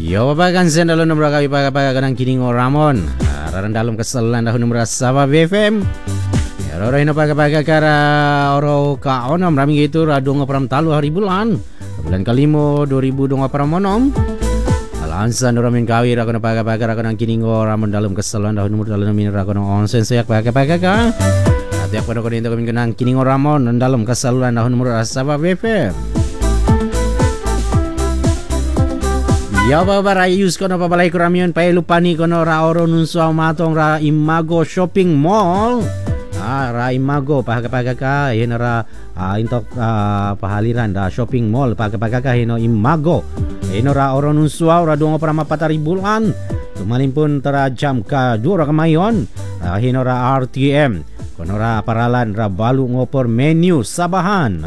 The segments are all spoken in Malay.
Yo babagan sendalo nomor kami paga kanang kining Ramon. Raran dalam keselan dahun nomor Sabah BFM. Ya ora ino paga kara oro ka onom rami gitu radong pram talu hari bulan. Bulan kalimo 2024 monom. Alansan ramin kawi ra kono paga kanang kining Ramon dalam keselan dahun nomor dalam min ra kono onsen sayak paga ka. Atiak kono kono kami kanang kining Ramon dalam keselan dahun nomor Sabah BFM. Ya baba rayus kono pabalay kuramion pa lupani kono ra oro nunso matong ra Imago Shopping Mall. Ra Imago paga ka yen ra intok pahaliran da shopping mall paga ka hino Imago. Eno ra oro nunso ra dongo para mapatari bulan. Tumalimpun tara jam ka 2 ra kamayon. Hino ra RTM kono ra paralan ra balu ngopor menu sabahan.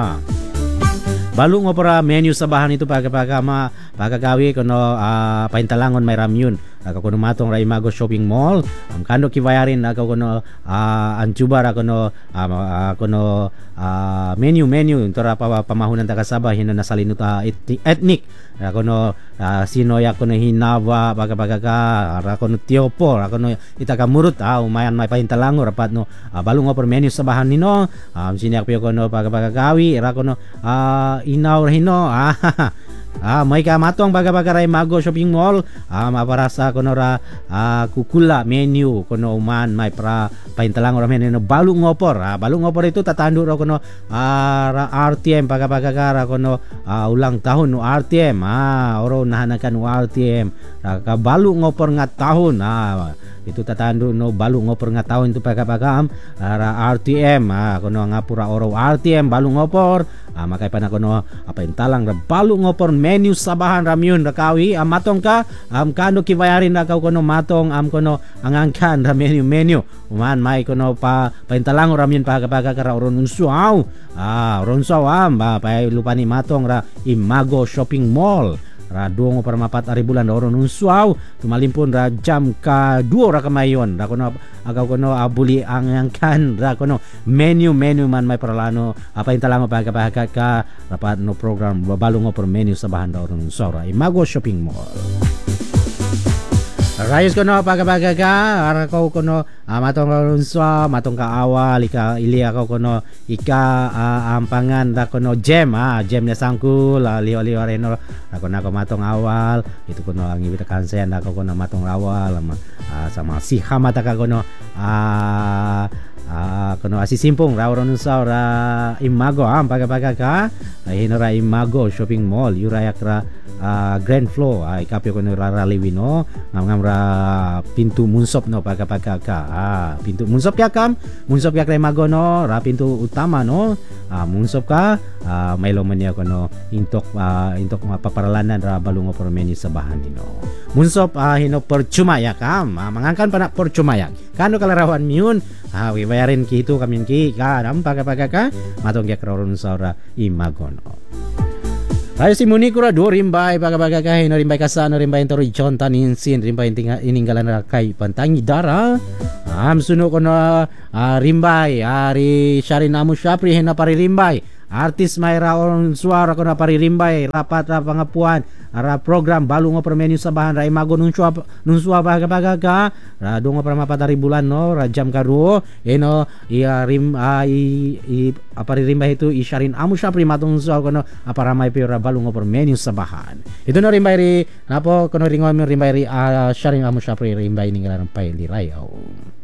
Balu ngopora menu sabahan itu pagkagawi kono paintalangon may ramyun ako kono matong ra Imago Shopping Mall ang kando kibayarin ako kono anjubar ako kono menu tora pamahunan taga Sabah hino nasalinuta ethnic ako no sino ya kono hinawa pagka ako no tiopo ako no itaga murut umayan may paintalangon rapat no balu ngopor menu sabahan nino siniak pio kono pagkagawi ra kono inaw hino may kamatong baga ra Imago Shopping Mall maparasa kono ra kukula menu kono uman may para paintalang ra menu balu ngopor itu tatando ra kono ra RTM baga ra kono ulang tahun no RTM oro nahanakan no RTM ra ka balu ngopor nga tahun itu tatando no balu ngopor nga tahun itu baga ra RTM kono nga pura oro RTM balu ngopor makay pa na kono paintalang ra balu ngopor menu sabahan ramyun rakawi matong ka kano kibayarin na kono matong kono angangkan ra menu uman may kono paintalang ramyun paga kara oron unsuaw pa lupa ni matong ra Imago Shopping Mall ra dongo para mapat ari bulan oron unsuaw tumalimpun ra jam ka 2 ra kamayon ra kono agaw kono abuli angangkan ra kono menu man may paralano paintalang paga ka rapat no program babalong por menu sabahan daw ron sora Imago Shopping Mall. Rayos kono paga ka arako kono matong ronso matong ka awal ili ako kono ampangan da kono gem na sangkul liwa reno ako na ko matong awal itu kono ang ibita kansen ako kono matong awal sama si hamata ka kono kono asisimpong rawron sa ra Imago paga ka hino ra Imago Shopping Mall yurayak ra grand floor ikapyo kono ra liwino ngam ra pintu munsop no paga ka pintu munsop ya ra Imago no ra pintu utama no munsop ka may loman niya kono intok paparalanan ra balungo por menu sabahan dino munsop hino percuma ya mangangkan pana percuma ya kano kalarawan miun wibayarin ki itu kami ki kadam paga ka matong kya kroron sa ra Imago no. Tayo si Munikura do rimbay paga ka hino rimbay kasano rimbay tori John Taninsin rimbay ininggalan ra kay Pantangi Dara suno kono rimbay ari Sharin Amu Shapri hina pari rimbay artis Mayra on suara kono pari rimbay rapat ra pangapuan ara program balu ngo per menu sabahan ra Imago nunsua paga ka ra dongo para mapatari bulan no ra jam karuo eno apari rimbay itu Sharin Amu Shapri matong suara kono aparamay pira balu ngo per menu sabahan itu no rimbay ri napo kono ringo rimbay ri Sharin Amu Shapri rimbay ninggalan pay lirayaw.